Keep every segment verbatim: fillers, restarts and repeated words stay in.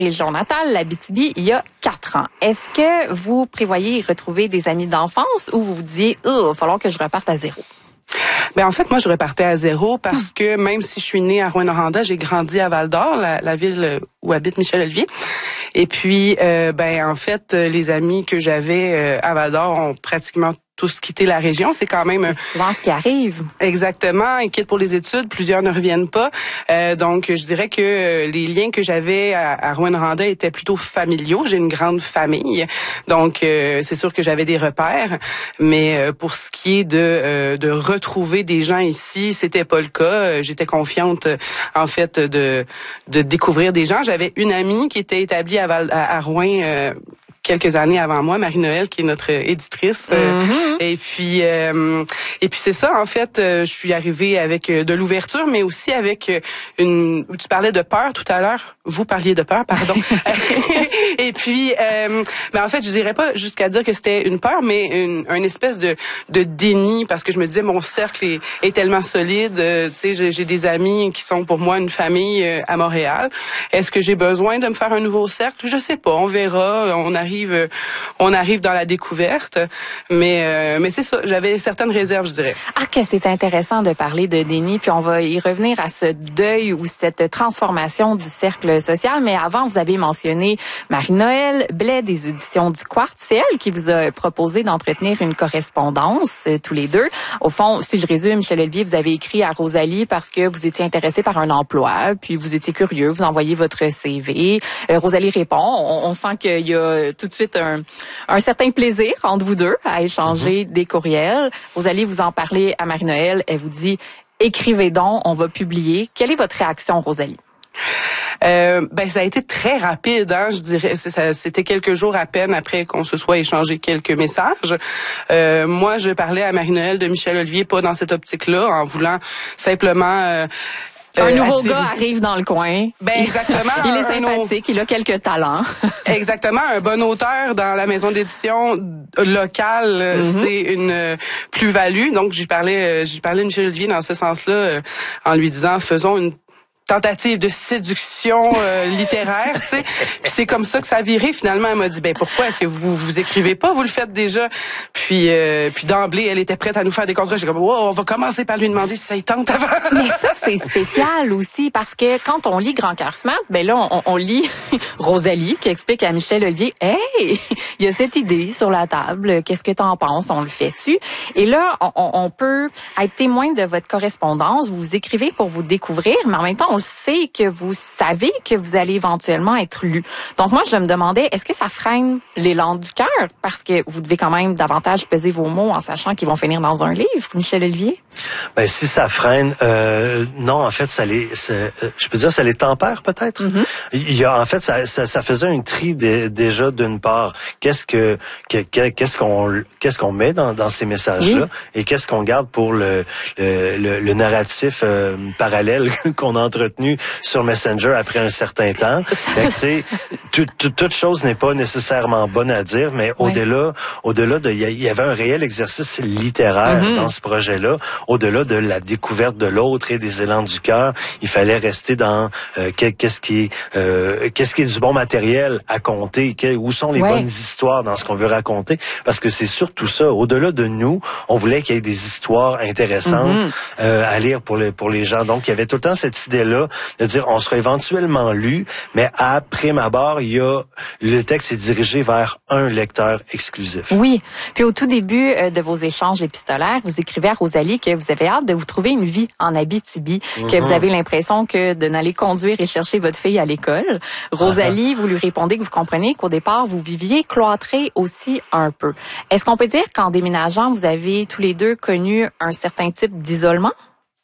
région natale, l'Abitibi, il y a quatre ans. Est-ce que vous prévoyez retrouver des amis d'enfance ou vous vous disiez, oh, il va falloir que je reparte à zéro? Ben en fait, moi, je repartais à zéro parce que même si je suis née à Rouyn-Noranda, j'ai grandi à Val-d'Or, la, la ville où habite Michel Olivier. Et puis, euh, ben en fait, les amis que j'avais euh, à Val-d'Or ont pratiquement tous quitté la région. C'est quand même... C'est souvent ce qui arrive. Exactement. Ils quittent pour les études. Plusieurs ne reviennent pas. Euh, donc, je dirais que euh, les liens que j'avais à, à Rouyn-Noranda étaient plutôt familiaux. J'ai une grande famille. Donc, euh, c'est sûr que j'avais des repères. Mais euh, pour ce qui est de, euh, de retrouver des gens ici, c'était pas le cas. J'étais confiante, en fait, de, de découvrir des gens. J'avais une amie qui était établie à, Val, à, à Rouyn, euh, quelques années avant moi, Marie-Noël, qui est notre éditrice. Euh, mm-hmm. Et puis, euh, et puis c'est ça, en fait, euh, je suis arrivée avec euh, de l'ouverture, mais aussi avec euh, une... Tu parlais de peur tout à l'heure. Vous parliez de peur, pardon. Et puis, euh, ben en fait, je dirais pas jusqu'à dire que c'était une peur, mais une, une espèce de, de déni, parce que je me disais, mon cercle est, est tellement solide. Euh, tu sais, j'ai, j'ai des amis qui sont pour moi une famille euh, à Montréal. Est-ce que j'ai besoin de me faire un nouveau cercle? Je sais pas, on verra. On arrive on arrive dans la découverte, mais euh, mais c'est ça, j'avais certaines réserves, je dirais. Ah, que c'est intéressant de parler de déni, puis on va y revenir à ce deuil ou cette transformation du cercle social, mais avant, vous avez mentionné Marie-Noël Blais des éditions du Quartz. C'est elle qui vous a proposé d'entretenir une correspondance, euh, tous les deux. Au fond, si je résume, Michel Olivier, vous avez écrit à Rosalie parce que vous étiez intéressé par un emploi, puis vous étiez curieux, vous envoyez votre C V. Euh, Rosalie répond, on, on sent qu'il y a tout de suite un, un certain plaisir entre vous deux à échanger mm-hmm. des courriels. Vous allez vous en parler à Marie-Noël. Elle vous dit, écrivez donc, on va publier. Quelle est votre réaction, Rosalie? Euh, ben ça a été très rapide, hein, je dirais. Ça, c'était quelques jours à peine après qu'on se soit échangé quelques messages. Euh, moi, je parlais à Marie-Noël de Michel Olivier, pas dans cette optique-là, en voulant simplement... Euh, Un euh, nouveau attirer... gars arrive dans le coin. Ben exactement. Il est sympathique, un... il a quelques talents. Exactement, un bon auteur dans la maison d'édition locale, mm-hmm. c'est une plus-value. Donc j'y parlais, j'y parlais de Michel Olivier dans ce sens-là, en lui disant faisons une tentative de séduction euh, littéraire, tu sais. Puis c'est comme ça que ça a viré. Finalement, elle m'a dit, ben pourquoi est-ce que vous vous écrivez pas, vous le faites déjà. Puis euh, puis d'emblée, elle était prête à nous faire des contrats. J'ai comme, wow, on va commencer par lui demander si ça y tente avant. Mais ça, c'est spécial aussi parce que quand on lit Grand Cœur Smart, ben là, on, on lit Rosalie qui explique à Michel Olivier, hey, il y a cette idée sur la table. Qu'est-ce que t'en penses? On le fait-tu? Et là, on, on peut être témoin de votre correspondance. Vous vous écrivez pour vous découvrir, mais en même temps, on sait que vous savez que vous allez éventuellement être lu. Donc moi, je me demandais, est-ce que ça freine l'élan du cœur? Parce que vous devez quand même davantage peser vos mots en sachant qu'ils vont finir dans un livre, Michel Olivier? Ben si ça freine, euh, non, en fait, ça les, c'est, je peux dire, ça les tempère peut-être. Mm-hmm. Il y a, en fait, ça, ça, ça faisait un tri de, déjà d'une part. Qu'est-ce que, que, qu'est-ce qu'on, qu'est-ce qu'on met dans, dans ces messages-là, oui. Et qu'est-ce qu'on garde pour le, le, le, le narratif euh, parallèle qu'on a entretenu sur Messenger après un certain temps. Tu sais, toute chose n'est pas nécessairement bonne à dire, mais oui. au-delà, au-delà de, il y avait un réel exercice littéraire mm-hmm. dans ce projet-là. Au-delà de la découverte de l'autre et des élans du cœur, il fallait rester dans euh, qu'est-ce qui est, euh, qu'est-ce qui est du bon matériel à compter, que, où sont les ouais. bonnes histoires dans ce qu'on veut raconter, parce que c'est surtout ça. Au-delà de nous, on voulait qu'il y ait des histoires intéressantes mm-hmm. euh, à lire pour les pour les gens. Donc, il y avait tout le temps cette idée-là de dire on sera éventuellement lu, mais à prime abord, il y a le texte est dirigé vers un lecteur exclusif. Oui. Puis au tout début euh, de vos échanges épistolaires, vous écrivez à Rosalie que vous avez hâte de vous trouver une vie en Abitibi, mm-hmm. que vous avez l'impression que de n'aller conduire et chercher votre fille à l'école. Rosalie, uh-huh. vous lui répondez que vous comprenez qu'au départ, vous viviez cloîtrés aussi un peu. Est-ce qu'on peut dire qu'en déménageant, vous avez tous les deux connu un certain type d'isolement?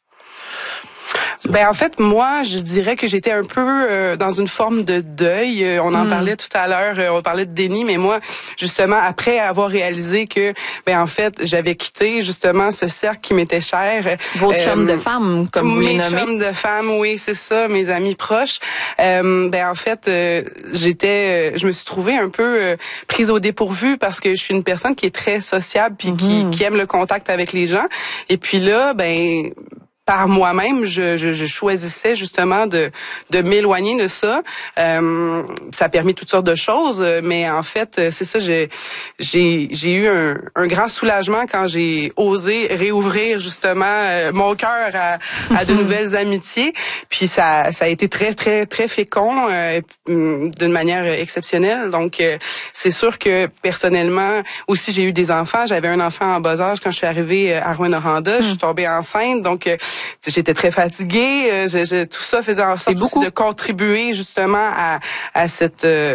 Ben en fait, moi, je dirais que j'étais un peu euh, dans une forme de deuil. Euh, on en mm. parlait tout à l'heure, euh, on parlait de déni, mais moi, justement, après avoir réalisé que, ben en fait, j'avais quitté justement ce cercle qui m'était cher. Vos euh, chums de femmes, comme vous les nommez. Mes chums de femmes, oui, c'est ça, mes amis proches. Euh, ben en fait, euh, j'étais, je me suis trouvée un peu euh, prise au dépourvu parce que je suis une personne qui est très sociable puis mm-hmm. qui, qui aime le contact avec les gens. Et puis là, ben par moi-même, je, je, je choisissais justement de, de m'éloigner de ça. Euh, ça a permis toutes sortes de choses, mais en fait, c'est ça, j'ai, j'ai, j'ai eu un, un grand soulagement quand j'ai osé réouvrir justement euh, mon cœur à, à de nouvelles amitiés. Puis ça, ça a été très, très, très fécond, euh, d'une manière exceptionnelle. Donc, euh, c'est sûr que personnellement, aussi, j'ai eu des enfants. J'avais un enfant en bas âge quand je suis arrivée à Rouyn-Noranda. Mm. Je suis tombée enceinte, donc euh, j'étais très fatiguée. Euh, je, je, tout ça faisait en sorte aussi de contribuer justement à, à cette... Euh,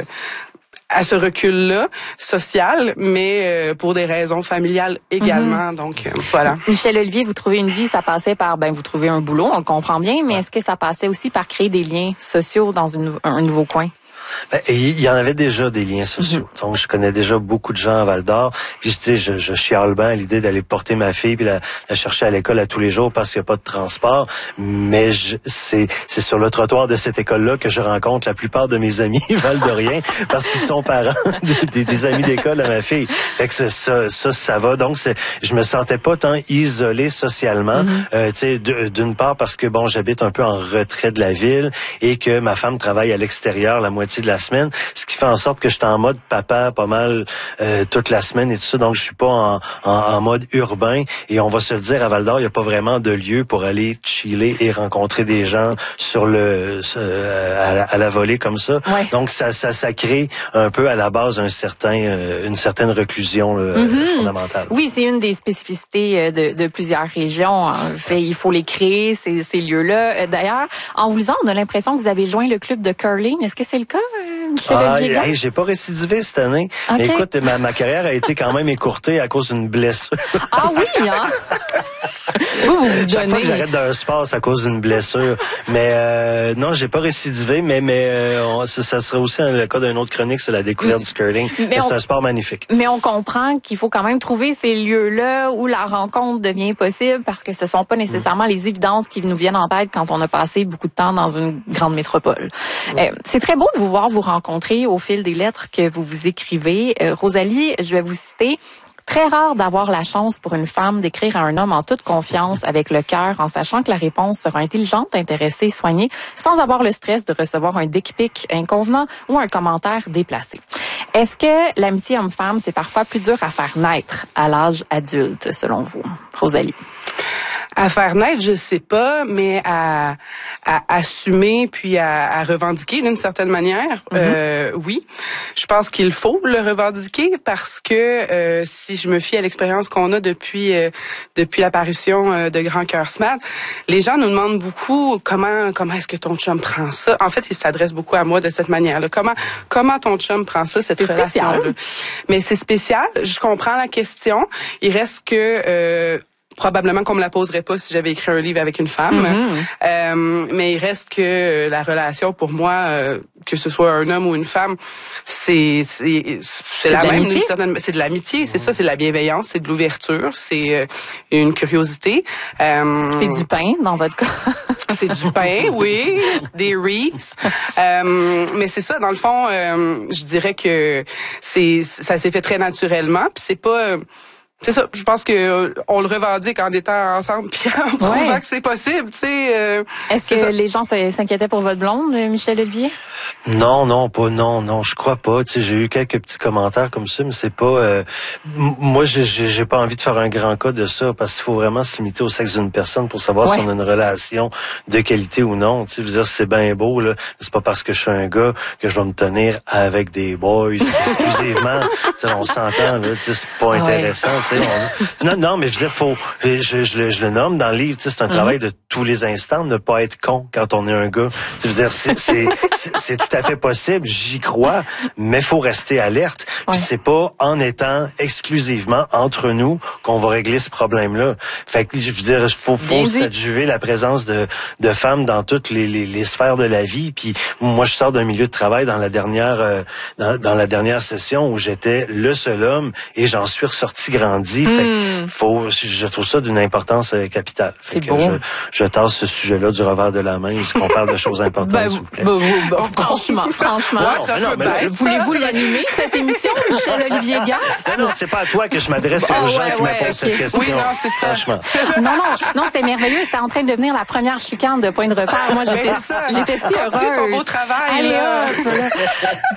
à ce recul-là social, mais euh, pour des raisons familiales également. Mm-hmm. Donc, euh, voilà. Michel Olivier, vous trouvez une vie, ça passait par, ben, vous trouvez un boulot, on le comprend bien, mais ouais. Est-ce que ça passait aussi par créer des liens sociaux dans une, un nouveau coin? Ben, il y en avait déjà des liens sociaux. Mm-hmm. Donc, je connais déjà beaucoup de gens à Val-d'Or. Puis, tu sais, je, je chiale bien à l'idée d'aller porter ma fille puis la, la chercher à l'école à tous les jours parce qu'il n'y a pas de transport. Mais je, c'est, c'est sur le trottoir de cette école-là que je rencontre la plupart de mes amis val-d'oriens parce qu'ils sont parents des, des, des amis d'école de ma fille. Fait que ça, ça, ça, ça va. Donc, c'est, je me sentais pas tant isolé socialement. Mm-hmm. Euh, tu sais, d'une part parce que, bon, j'habite un peu en retrait de la ville et que ma femme travaille à l'extérieur la moitié de la semaine, ce qui fait en sorte que je suis en mode papa pas mal euh, toute la semaine et tout ça, donc je suis pas en, en, en mode urbain. Et on va se le dire, à Val-d'Or, il y a pas vraiment de lieu pour aller chiller et rencontrer des gens sur le euh, à, la, à la volée comme ça. Ouais. Donc ça, ça ça crée un peu à la base un certain euh, une certaine reclusion là, mm-hmm. fondamentale. Oui, c'est une des spécificités de, de plusieurs régions. En fait, il faut les créer ces, ces lieux-là. D'ailleurs, en vous lisant, on a l'impression que vous avez joint le club de curling. Est-ce que c'est le cas? Ah, hey, j'ai pas récidivé cette année. Okay. Écoute, ma, ma carrière a été quand même écourtée à cause d'une blessure. Ah oui, hein? Vous, vous vous Chaque fois que j'arrête d'un sport, c'est à cause d'une blessure. Mais euh, non, j'ai pas récidivé, mais mais euh, on, ça, ça serait aussi le cas d'une autre chronique, c'est la découverte du curling. Mais mais on, c'est un sport magnifique. Mais on comprend qu'il faut quand même trouver ces lieux-là où la rencontre devient possible parce que ce sont pas nécessairement mmh. les évidences qui nous viennent en tête quand on a passé beaucoup de temps dans une grande métropole. Mmh. Euh, c'est très beau de vous voir vous rencontrer au fil des lettres que vous vous écrivez. Euh, Rosalie, je vais vous citer. Très rare d'avoir la chance pour une femme d'écrire à un homme en toute confiance, avec le cœur, en sachant que la réponse sera intelligente, intéressée, soignée, sans avoir le stress de recevoir un dick pic inconvenant ou un commentaire déplacé. Est-ce que l'amitié homme-femme, c'est parfois plus dur à faire naître à l'âge adulte, selon vous, Rosalie? À faire naître, je sais pas, mais à, à assumer puis à, à revendiquer d'une certaine manière, mm-hmm. euh, oui. Je pense qu'il faut le revendiquer parce que euh, si je me fie à l'expérience qu'on a depuis euh, depuis l'apparition euh, de Grand Cœur Smart, les gens nous demandent beaucoup comment comment est-ce que ton chum prend ça. En fait, ils s'adressent beaucoup à moi de cette manière-là. Comment comment ton chum prend ça, cette relation-là. Mais c'est spécial. Je comprends la question. Il reste que euh, probablement qu'on me la poserait pas si j'avais écrit un livre avec une femme. Mm-hmm. Euh, mais il reste que la relation, pour moi, euh, que ce soit un homme ou une femme, c'est c'est c'est la même d'une certaine, c'est de l'amitié, c'est ça, c'est de la bienveillance, c'est de l'ouverture, c'est euh, une curiosité. Euh, c'est du pain dans votre cas. C'est du pain, oui, des Reese. Euh, mais c'est ça, dans le fond, euh, je dirais que c'est ça s'est fait très naturellement, puis c'est pas c'est ça, je pense que euh, on le revendique en étant ensemble puis en prouvant ouais. que c'est possible, tu sais. Euh, Est-ce que ça. Les gens s'inquiétaient pour votre blonde, Michel Olivier? Non, non, pas non, non, je crois pas. Tu sais, j'ai eu quelques petits commentaires comme ça, mais c'est pas. Euh, m- moi, j'ai, j'ai pas envie de faire un grand cas de ça parce qu'il faut vraiment se limiter au sexe d'une personne pour savoir ouais. si on a une relation de qualité ou non. Tu sais, je veux dire, c'est bien beau là. C'est pas parce que je suis un gars que je vais me tenir avec des boys exclusivement. On s'entend là. Tu sais, c'est pas intéressant. Ouais. On... Non, non, mais je veux dire, faut, je, je, je, je le nomme dans le livre, tu sais, c'est un mm-hmm. travail de tous les instants, ne pas être con quand on est un gars. Je veux dire, c'est, c'est, c'est, c'est tout à fait possible, j'y crois, mais faut rester alerte. Ouais. Puis c'est pas en étant exclusivement entre nous qu'on va régler ce problème-là. Fait que, je veux dire, faut, faut s'adjuver la présence de, de femmes dans toutes les, les, les sphères de la vie. Puis moi, je sors d'un milieu de travail dans la dernière, euh, dans, dans la dernière session où j'étais le seul homme et j'en suis ressorti grandi. grandit. Mm. Fait que faut, je trouve ça d'une importance euh, capitale. Fait C'est que beau. Je, je tasse ce sujet-là du revers de la main, qu'on parle de choses importantes, Ben, s'il vous plaît. ben, vous- ben, franchement, franchement. Ouais, c'est un non, peu mais là, bête, ça. Voulez-vous l'animer, cette émission, Michel-Olivier Gasse? Non, non, c'est pas à toi que je m'adresse, c'est Ah, aux gens ouais, qui ouais, me posent ok. cette question. Oui, non, c'est ça. Franchement. Non, non, non, c'était merveilleux. C'était en train de devenir la première chicane de Point de repère. Moi, j'étais, Ben, c'est ça. j'étais si Continue ton heureuse. beau travail, Allez, là. hop, là.